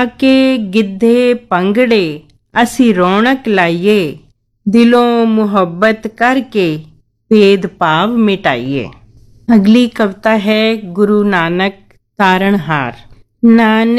के गिद्धे पंगड़े असी रौनक लाइए, दिलों मुहब्बत करके भेदभाव मिटाइए। अगली कविता है गुरु नानक तारणहार। नानक